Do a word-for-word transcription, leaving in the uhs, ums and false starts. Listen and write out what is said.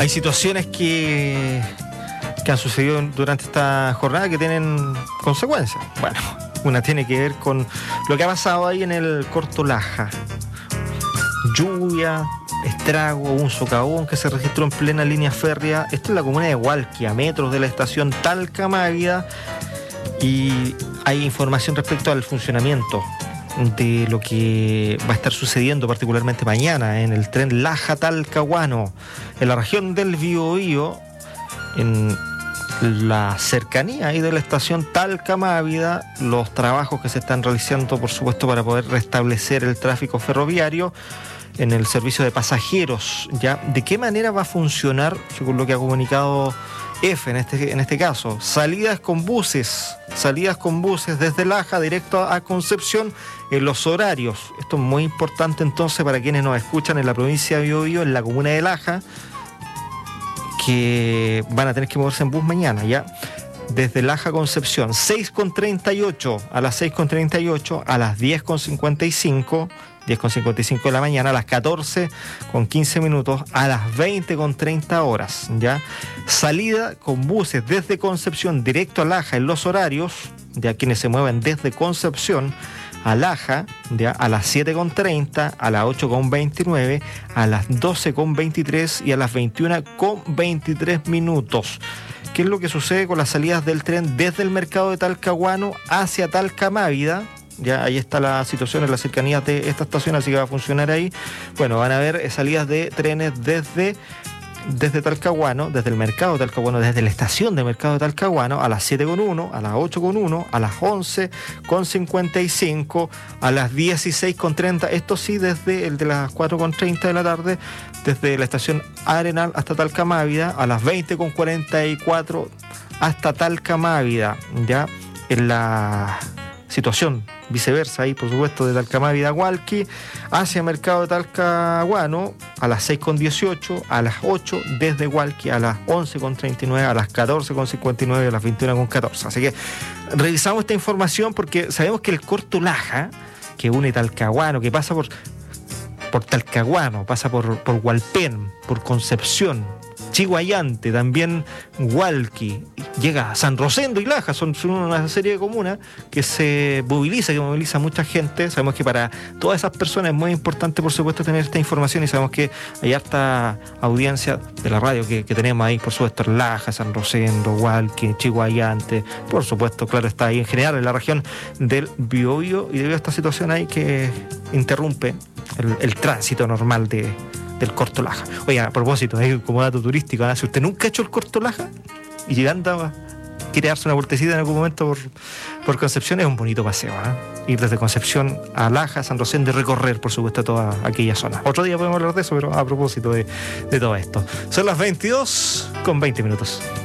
Hay situaciones que, que han sucedido durante esta jornada que tienen consecuencias. Bueno, una tiene que ver con lo que ha pasado ahí en el Corto Laja. Lluvia, estrago, un socavón que se registró en plena línea férrea. Esto es la comuna de Hualqui, a metros de la estación Talca Mávida. Y hay información respecto al funcionamiento de lo que va a estar sucediendo particularmente mañana en el tren Laja-Talcahuano, en la región del Biobío, en la cercanía ahí de la estación Talca Mávida, los trabajos que se están realizando, por supuesto, para poder restablecer el tráfico ferroviario en el servicio de pasajeros. ¿Ya? ¿De qué manera va a funcionar, según lo que ha comunicado F en este, en este caso? Salidas con buses, salidas con buses desde Laja directo a Concepción en los horarios. Esto es muy importante entonces para quienes nos escuchan en la provincia de Biobío, en la comuna de Laja, que van a tener que moverse en bus mañana, ¿ya? Desde Laja a Concepción, seis con treinta y ocho, a las seis con treinta y ocho, a las diez con cincuenta y cinco, diez con cincuenta y cinco de la mañana, a las catorce con quince minutos, a las veinte con treinta horas, ¿ya? Salida con buses desde Concepción directo a Laja en los horarios, ya quienes se mueven desde Concepción a Laja, ¿ya? A las siete con treinta, a las ocho con veintinueve, a las doce con veintitrés y a las veintiuna con veintitrés minutos. ¿Qué es lo que sucede con las salidas del tren desde el mercado de Talcahuano hacia Talca Mávida? Ya ahí está la situación en las cercanías de esta estación, así que va a funcionar ahí. Bueno, van a haber salidas de trenes desde, desde Talcahuano, desde el mercado de Talcahuano, desde la estación de mercado de Talcahuano, a las siete con uno, a las ocho con uno, a las once con cincuenta y cinco, a las dieciséis con treinta. Esto sí, desde el de las cuatro con treinta de la tarde, desde la estación Arenal hasta Talca Mávida, a las veinte con cuarenta y cuatro hasta Talca Mávida. Ya en la situación viceversa ahí, por supuesto, de Talca Mávida a Hualqui hacia mercado de Talcahuano a las seis con dieciocho, a las ocho desde Hualqui, a las once con treinta y nueve, a las catorce con cincuenta y nueve, a las veintiuna con catorce. Así que revisamos esta información porque sabemos que el Corto Laja, que une Talcahuano, que pasa por por Talcahuano, pasa por, por Hualpén, por Concepción, Chiguayante, también Hualqui, llega a San Rosendo y Laja, son, son una serie de comunas que se moviliza, que moviliza mucha gente. Sabemos que para todas esas personas es muy importante, por supuesto, tener esta información, y sabemos que hay harta audiencia de la radio que, que tenemos ahí, por supuesto, en Laja, San Rosendo, Hualqui, Chiguayante, por supuesto, claro, está ahí en general en la región del Biobío, y debido a esta situación ahí que interrumpe el, el tránsito normal de del Corto Laja. Oye, a propósito, ¿eh? Como dato turístico, ¿eh? Si usted nunca ha hecho el Corto Laja y llegando a, quiere darse una vueltecita en algún momento por, por Concepción, es un bonito paseo, ¿eh? Ir desde Concepción a Laja, San Rosendo, y recorrer, por supuesto, toda aquella zona. Otro día podemos hablar de eso, pero a propósito de, de todo esto. Son las veintidós con veinte minutos.